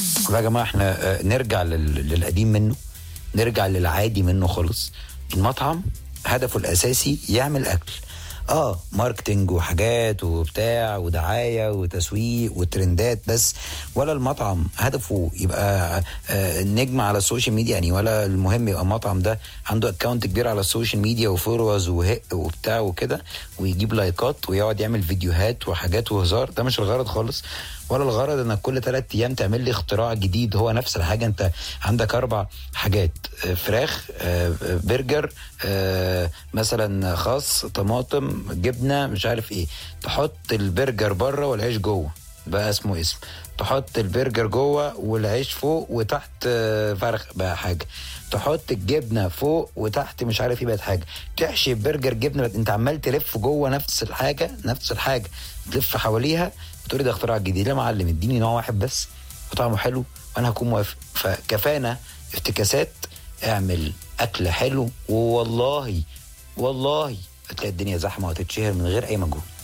يا جماعه احنا نرجع للقديم منه، نرجع للعادي منه خالص. المطعم هدفه الاساسي يعمل اكل، ماركتينج وحاجات وبتاع ودعايه وتسويق وترندات بس، ولا المطعم هدفه يبقى نجم على السوشيال ميديا يعني، ولا المهم يبقى المطعم ده عنده اكونت كبير على السوشيال ميديا وفولورز وبتاع وكده ويجيب لايكات ويقعد يعمل فيديوهات وحاجات وهزار. ده مش الغرض خالص، ولا الغرض انك كل 3 ايام تعمل لي اختراع جديد هو نفس الحاجه. انت عندك 4 حاجات، فراخ، برجر، مثلا خاص، طماطم، جبنه، مش عارف ايه. تحط البرجر بره والعيش جوه بقى اسمه تحط البرجر جوه والعيش فوق وتحت فرخ بقى حاجه. تحط الجبنه فوق وتحت مش عارف ايه بقت حاجه. تحشي البرجر جبنه انت عمال تلف جوه نفس الحاجه تلف حواليها وتقولي ده اختراع جديد. لا معلم، اديني نوع واحد بس وطعمه حلو وانا هكون موافق. فكفانا افتكاسات، اعمل اكل حلو والله هتلاقي الدنيا زحمه وهتتشهر من غير اي مجهود.